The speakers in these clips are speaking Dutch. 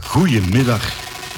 Goedemiddag.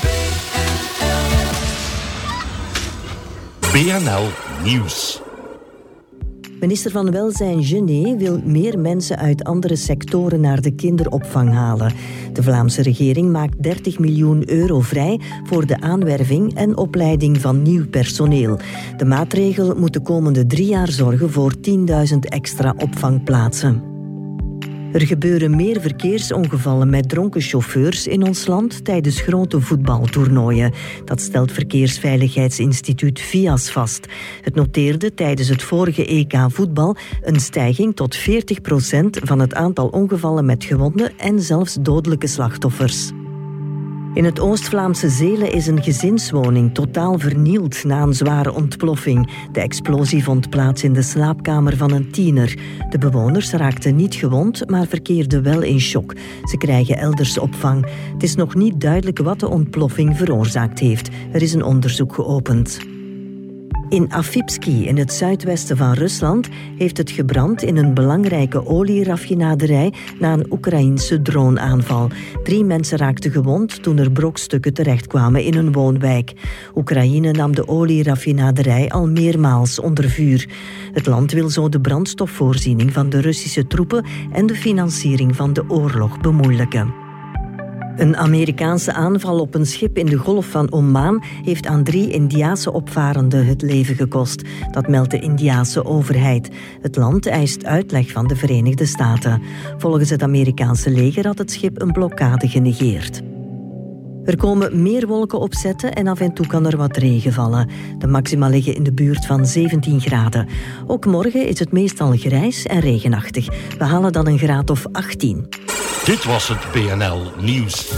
BNL Nieuws. Minister van Welzijn Genet wil meer mensen uit andere sectoren naar de kinderopvang halen. De Vlaamse regering maakt 30 miljoen euro vrij voor de aanwerving en opleiding van nieuw personeel. De maatregel moet de komende 3 jaar zorgen voor 10.000 extra opvangplaatsen. Er gebeuren meer verkeersongevallen met dronken chauffeurs in ons land tijdens grote voetbaltoernooien. Dat stelt Verkeersveiligheidsinstituut VIAS vast. Het noteerde tijdens het vorige EK voetbal een stijging tot 40% van het aantal ongevallen met gewonden en zelfs dodelijke slachtoffers. In het Oost-Vlaamse Zelen is een gezinswoning totaal vernield na een zware ontploffing. De explosie vond plaats in de slaapkamer van een tiener. De bewoners raakten niet gewond, maar verkeerden wel in shock. Ze krijgen elders opvang. Het is nog niet duidelijk wat de ontploffing veroorzaakt heeft. Er is een onderzoek geopend. In Afipski, in het zuidwesten van Rusland, heeft het gebrand in een belangrijke olieraffinaderij na een Oekraïense droneaanval. 3 mensen raakten gewond toen er brokstukken terechtkwamen in een woonwijk. Oekraïne nam de olieraffinaderij al meermaals onder vuur. Het land wil zo de brandstofvoorziening van de Russische troepen en de financiering van de oorlog bemoeilijken. Een Amerikaanse aanval op een schip in de Golf van Oman heeft aan 3 Indiase opvarenden het leven gekost. Dat meldt de Indiase overheid. Het land eist uitleg van de Verenigde Staten. Volgens het Amerikaanse leger had het schip een blokkade genegeerd. Er komen meer wolken opzetten en af en toe kan er wat regen vallen. De maxima liggen in de buurt van 17 graden. Ook morgen is het meestal grijs en regenachtig. We halen dan een graad of 18. Dit was het BNL Nieuws.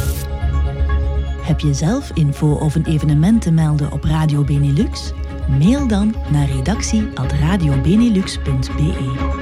Heb je zelf info of een evenement te melden op Radio Benelux? Mail dan naar redactie@radiobenelux.be.